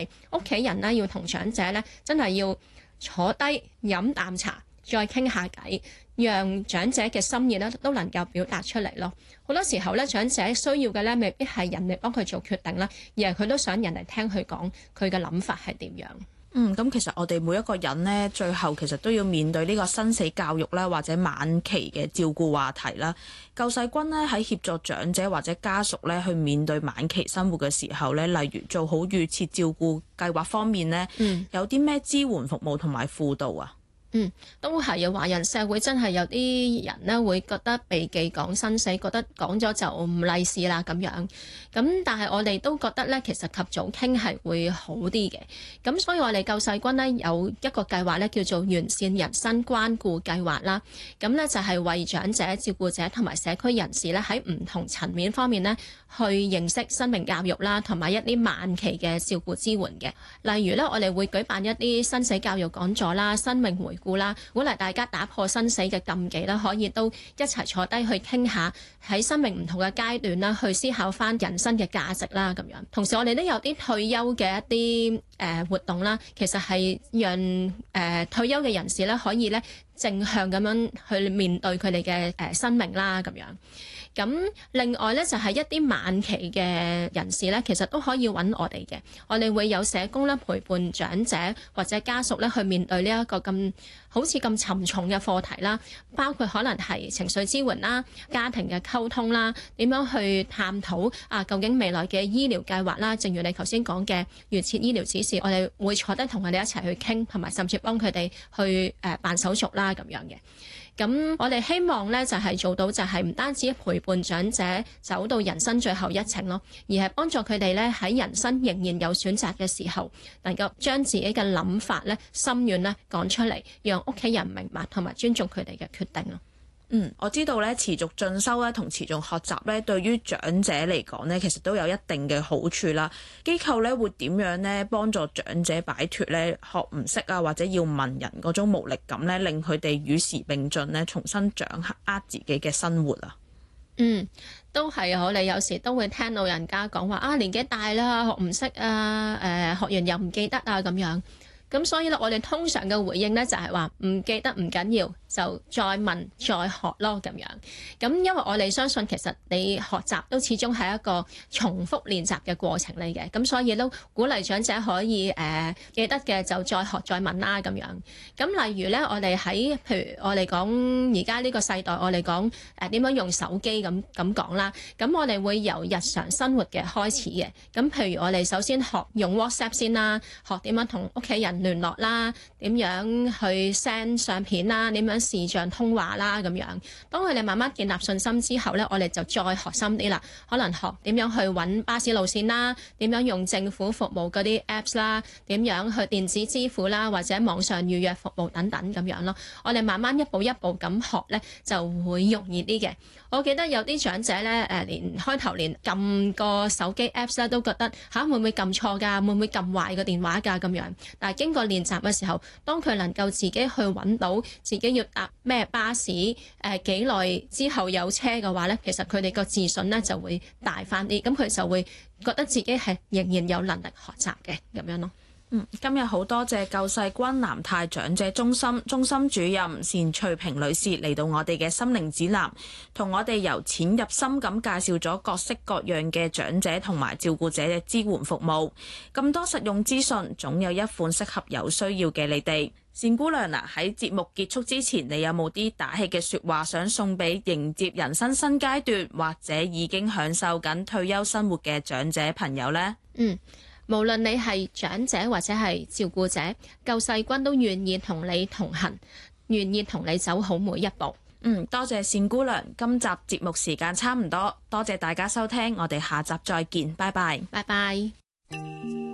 係屋企人呢要同長者呢真係要坐低飲啖茶，再傾下偈，讓長者嘅心意呢都能夠表達出嚟咯。好多時候呢，長者需要嘅呢未必係人哋幫佢做決定啦，而係佢都想人哋聽佢講佢嘅諗法係點樣。 咁其實我哋每一個人呢，最後其實都要面對呢個生死教育啦，或者晚期嘅照顧話題啦。救世軍呢喺協助長者或者家屬呢去面對晚期生活嘅時候呢，例如做好預設照顧計劃方面呢，有啲咩支援服務同埋輔導啊？ 都係啊！華人社會真係有啲人呢會覺得避忌講生死，覺得講咗就唔利是啦咁樣。咁但係我哋都覺得呢，其實及早傾係會好啲嘅。咁所以我哋救世軍呢有一個計劃呢，叫做完善人生關顧計劃啦。咁呢就係為長者、照顧者同埋社區人士呢喺唔同層面方面呢去認識生命教育啦，同埋一啲晚期嘅照顧支援嘅。例如呢，我哋會舉辦一啲生死教育講座啦、生命回顧啦，鼓勵大家打破生死嘅禁忌啦，可以都一齊坐低去傾下喺生命唔同嘅階段啦，去思考翻人生嘅價值啦咁樣。同時我哋都有啲退休嘅一啲活動啦，其實係讓退休嘅人士咧可以咧正向咁樣去面對佢哋嘅生命啦咁樣。咁另外咧就係一啲晚期嘅人士咧，其實都可以揾我哋嘅。我哋會有社工咧陪伴長者或者家屬咧去面對呢一個咁好似咁沉重嘅課題啦，包括可能係情緒支援啦、家庭嘅溝通啦，點樣去探討究竟未來嘅醫療計劃啦。正如你頭先講嘅預設醫療指示，我哋會坐低同佢哋一齊去傾，同埋甚至幫佢哋去辦手續啦咁樣嘅。咁我哋希望咧就係做到就係唔單止陪伴長者走到人生最後一程咯，而係幫助佢哋咧喺人生仍然有選擇嘅時候，能夠將自己嘅諗法咧、心願咧講出嚟，讓屋企人明白同埋尊重佢哋嘅決定咯。 我知道咧，持續進修咧同持續學習咧，對於長者嚟講咧，其實都有一定嘅好處啦。機構咧會點樣咧幫助長者擺脫咧學唔識啊，或者要問人嗰種無力感咧，令佢哋與時並進咧，重新掌握自己嘅生活啊？ 都係我哋有時都會聽老人家講話年紀大啦，學唔識啊，學完又唔記得啊咁樣。咁所以咧，我哋通常嘅回應咧就係話唔記得唔緊要，就再問再學咯咁樣。咁因為我哋相信其實你學習都始終係一個重複練習嘅過程嚟嘅，咁所以都鼓勵長者可以記得嘅就再學再問啦咁樣。咁例如咧，我哋喺譬如我哋講而家呢個世代，我哋講點樣用手機咁講啦。咁我哋會由日常生活嘅開始嘅。咁譬如我哋首先學用 WhatsApp 先啦，學點樣同屋企人聯絡啦，點樣去 send 相片啦，點樣視像通話啦咁樣。當佢哋慢慢建立信心之後呢，我哋就再學深啲啦，可能學點樣去揾巴士路線啦，點樣用政府服務嗰啲 apps 啦，點樣去電子支付啦，或者網上預約服務等等咁樣咯。我哋慢慢一步一步咁學呢，就會容易啲嘅。我記得有啲長者呢，連開頭連撳個手機 apps 咧都覺得會唔會撳錯㗎，會唔會撳壞個電話㗎咁樣。但係經過練習嘅時候，當佢能夠自己去揾到自己要搭咩巴士，幾耐之後有車嘅話呢，其實佢哋個自信呢就會大返啲，咁佢就會覺得自己係仍然有能力學習嘅咁樣咯。 今日好多謝救世軍南太長者中心主任單翠萍女士嚟到我哋嘅心靈指南，同我哋由淺入深咁介紹咗各式各樣嘅長者同埋照顧者嘅支援服務。咁多實用資訊，總有一款適合有需要嘅你哋。單姑娘喺節目結束之前，你有冇啲打氣嘅說話想送俾迎接人生新階段或者已經享受緊退休生活嘅長者朋友呢？ 無論你係長者或者係照顧者，救世軍都願意同你同行，願意同你走好每一步。 多謝單姑娘，今集節目時間差唔多，多謝大家收聽，我哋下集再見，拜拜。 拜拜。